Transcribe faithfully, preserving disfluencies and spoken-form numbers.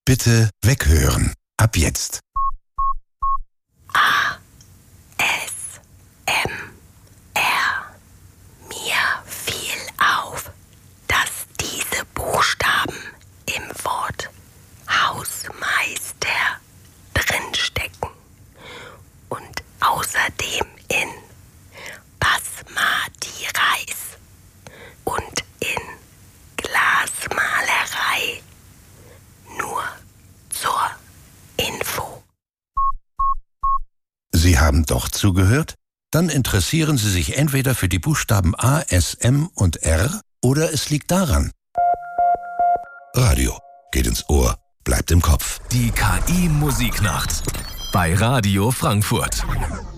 Bitte weghören. Ab jetzt. A, S, M, R. Mir fiel auf, dass diese Buchstaben im Wort Hausmeister drinstecken und außerdem in Basmati Reis und in Glasmalerei. Nur zur Info. Sie haben doch zugehört? Dann interessieren Sie sich entweder für die Buchstaben A, S, M und R oder es liegt daran. Radio geht ins Ohr, bleibt im Kopf. Die K I-Musiknacht bei Radio Frankfurt.